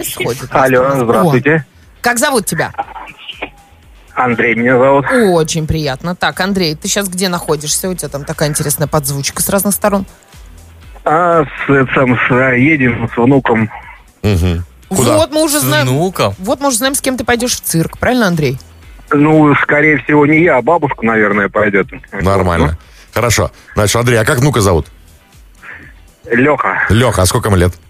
происходит? Алло, здравствуйте. Как зовут тебя? Андрей меня зовут. Очень приятно. Так, Андрей, ты сейчас где находишься? У тебя там такая интересная подзвучка с разных сторон. Едем с внуком. Угу. Куда? Вот мы уже знаем. Внуком? Вот мы уже знаем, с кем ты пойдешь в цирк, правильно, Андрей? Ну, скорее всего, не я, а бабушка, наверное, пойдет. Нормально. Хорошо. Значит, Андрей, а как внука зовут? Леха. Леха, а сколько ему лет?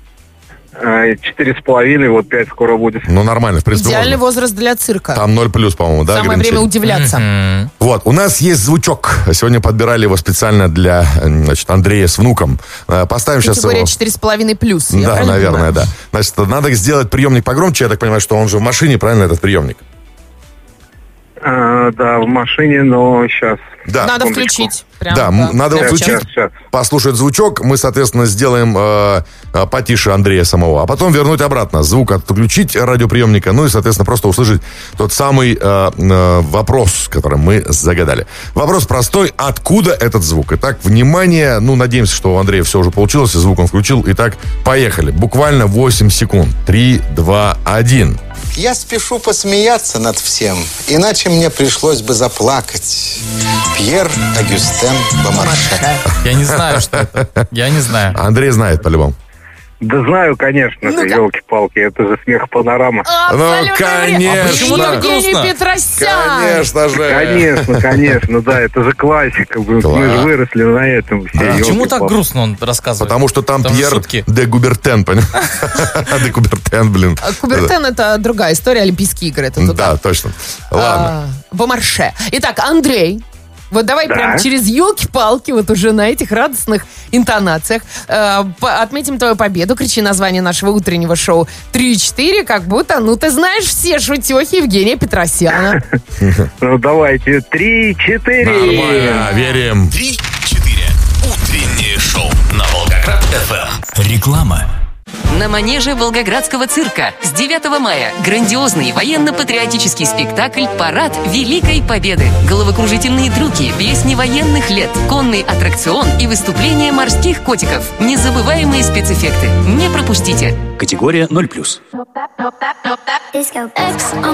4,5, вот 5 скоро будет. Ну, нормально, в принципе, Идеальный можно. возраст для цирка. Там 0+, по-моему, да? Самое время удивляться. Вот, у нас есть звучок. Сегодня подбирали его специально для, значит, Андрея с внуком. Поставим сейчас Категория его. 4,5 плюс. Да, наверное, да. Значит, надо сделать приемник погромче. Я так понимаю, что он же в машине, правильно, этот приемник? Да, в машине, но сейчас. Да. Надо секундочку. включить. Прям, Да, надо его включить, Сейчас. послушать звучок. Мы, соответственно, сделаем потише Андрея самого. А потом вернуть обратно. Звук отключить радиоприемника. Ну и, соответственно, просто услышать тот самый вопрос, который мы загадали. Вопрос простой. Откуда этот звук? Итак, внимание. Ну, надеемся, что у Андрея все уже получилось. И звук он включил. Итак, поехали. Буквально 8 секунд. 3, 2, 1. Я спешу посмеяться над всем, иначе мне пришлось бы заплакать. Пьер Агюстен Бомарше. Я не знаю, что это. Я не знаю. Андрей знает по-любому. Да знаю, конечно, елки-палки, это же смех-панорама. Абсолютно конечно. верно. Почему так Евгений грустно? Петросян. Конечно же. Конечно, да, это же классика. Мы же выросли на этом. Все, Почему так ёлки-палки. грустно он рассказывает? Потому что там же Пьер шутки. де Губертен, понимаешь? Де Губертен, блин. Кубертен — это другая история, Олимпийские игры. Это туда. Да, точно. Ладно. Бомарше. Итак, Андрей, вот давай Да. прям через елки-палки, вот уже на этих радостных интонациях отметим твою победу. Кричи название нашего утреннего шоу 3-4, как будто, ну, ты знаешь все шутехи Евгения Петросяна. Ну, давайте, 3-4. Нормально, верим. 3-4. Утреннее шоу на Волгоград-ФМ. Реклама. На манеже Волгоградского цирка с 9 мая грандиозный военно-патриотический спектакль «Парад Великой Победы». Головокружительные трюки, песни военных лет, конный аттракцион и выступления морских котиков. Незабываемые спецэффекты. Не пропустите. Категория 0+.